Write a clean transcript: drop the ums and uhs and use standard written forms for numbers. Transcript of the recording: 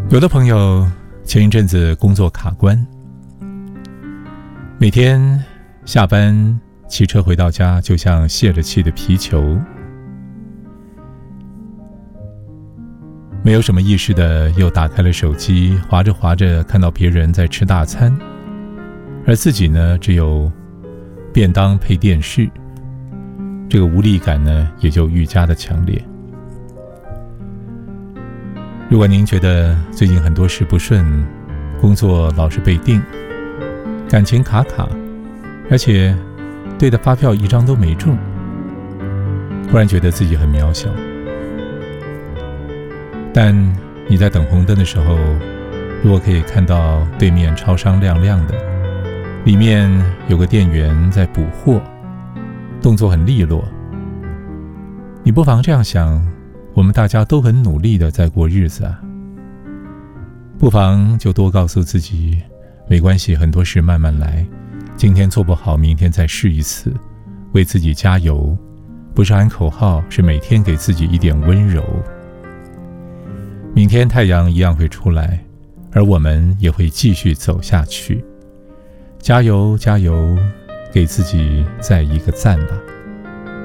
有的朋友前一阵子工作卡关，每天下班骑车回到家就像泄了气的皮球，没有什么意识的又打开了手机，滑着滑着看到别人在吃大餐，而自己呢只有便当配电视，这个无力感呢也就愈加的强烈。如果您觉得最近很多事不顺，工作老是被定，感情卡卡，而且对的发票一张都没中，忽然觉得自己很渺小。但你在等红灯的时候，如果可以看到对面超商亮亮的，里面有个店员在补货，动作很利落，你不妨这样想，我们大家都很努力的在过日子啊，不妨就多告诉自己，没关系，很多事慢慢来，今天做不好，明天再试一次，为自己加油，不是喊口号，是每天给自己一点温柔。明天太阳一样会出来，而我们也会继续走下去。加油加油，给自己再一个赞吧。